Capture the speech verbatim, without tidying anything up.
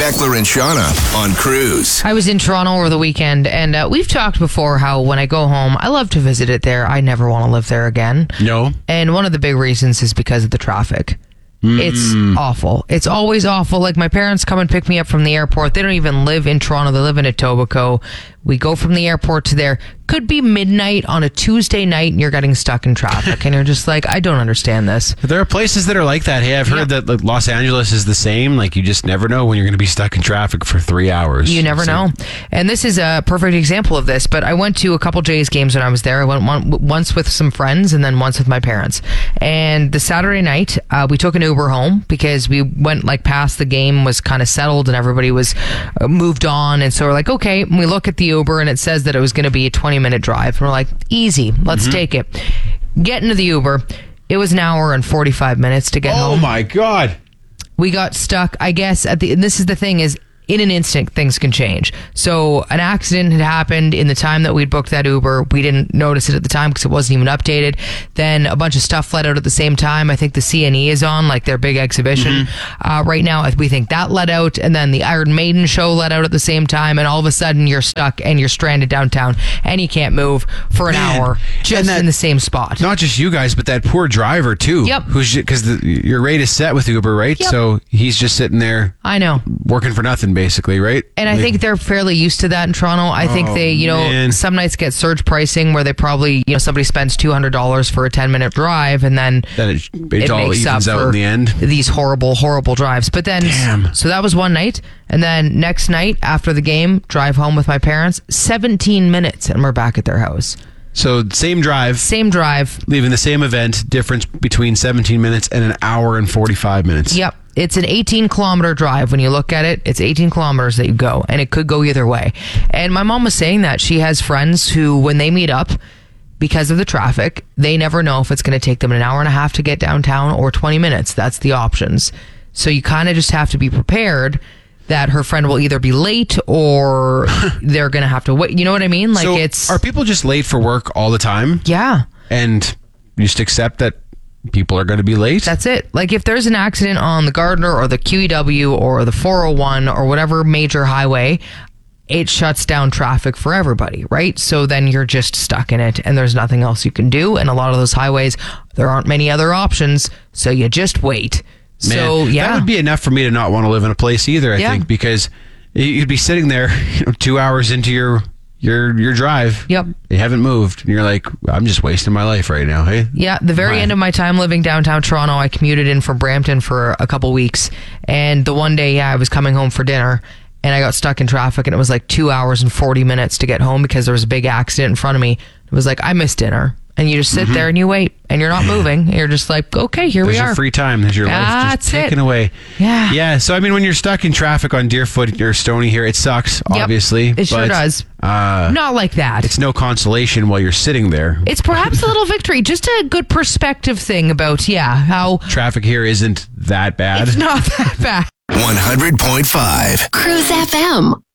Beckler and Shauna on Cruise. I was in Toronto over the weekend, and uh, we've talked before how when I go home, I love to visit it there. I never want to live there again. No. And one of the big reasons is because of the traffic. Mm. It's awful. It's always awful. Like, my parents come and pick me up from the airport. They don't even live in Toronto. They live in Etobicoke. We go from the airport to there. Could be midnight on a Tuesday night, and you're getting stuck in traffic. And you're just like, I don't understand this. There are places that are like that. Hey, I've heard yeah. that like, Los Angeles is the same. Like, you just never know when you're going to be stuck in traffic for three hours. You never so. know. And this is a perfect example of this. But I went to a couple Jays games when I was there. I went one, once with some friends and then once with my parents. And the Saturday night, uh, we took an Uber home because we went like past the game was kind of settled and everybody was uh, moved on. And so we're like, okay. And we look at the Uber and it says that it was going to be a twenty minute drive. And we're like, easy, let's mm-hmm. take it. Get into the Uber. It was an hour and forty-five minutes to get oh home. Oh my God. We got stuck, I guess, at the, and this is the thing is, in an instant, things can change. So an accident had happened in the time that we'd booked that Uber. We didn't notice it at the time because it wasn't even updated. Then a bunch of stuff let out at the same time. I think the C N E is on, like their big exhibition mm-hmm. uh, right now. We think that let out. And then the Iron Maiden show let out at the same time. And all of a sudden you're stuck and you're stranded downtown and you can't move for an Man. hour just that, in the same spot. Not just you guys, but that poor driver too. Yep. Who's because your rate is set with Uber, right? Yep. So he's just sitting there. I know. Working for nothing. Basically, right? And I think they're fairly used to that in Toronto. I think oh, they, you know, man. some nights get surge pricing where they probably, you know, somebody spends two hundred dollars for a ten minute drive and then, then it, it, it all makes up evens out for in the end. These horrible, horrible drives. But then, Damn. so that was one night. And then next night after the game, drive home with my parents, seventeen minutes and we're back at their house. So same drive. Same drive. Leaving the same event, difference between seventeen minutes and an hour and forty-five minutes. Yep. It's an eighteen kilometer drive. When you look at it, it's eighteen kilometers that you go, and it could go either way. And my mom was saying that she has friends who, when they meet up, because of the traffic, they never know if it's going to take them an hour and a half to get downtown or twenty minutes. That's the options. So you kind of just have to be prepared that her friend will either be late or they're going to have to wait. You know what I mean? Like, so it's are people just late for work all the time? Yeah. And you just accept that people are going to be late? That's it. Like, if there's an accident on the Gardiner or the Q E W or the four oh one or whatever major highway, it shuts down traffic for everybody, right? So then you're just stuck in it and there's nothing else you can do. And a lot of those highways, there aren't many other options. So you just wait. Man, so, yeah. That would be enough for me to not want to live in a place either, I yeah. think, because you'd be sitting there, you know, two hours into your your your drive. Yep. You haven't moved. And you're like, I'm just wasting my life right now, hey? Yeah, the very my. end of my time living downtown Toronto, I commuted in from Brampton for a couple weeks. And the one day, yeah, I was coming home for dinner. And I got stuck in traffic, and it was like two hours and forty minutes to get home because there was a big accident in front of me. It was like, I missed dinner. And you just sit mm-hmm. there and you wait, and you're not moving. You're just like, okay, here There's we are. Your free time. There's your life just That's taken it. away. Yeah. Yeah. So, I mean, when you're stuck in traffic on Deerfoot or Stony here, it sucks, Yep. obviously. It sure but, does. Uh, not like that. It's no consolation while you're sitting there. It's perhaps a little victory. Just a good perspective thing about, yeah, how traffic here isn't that bad. It's not that bad. one hundred point five Cruise F M.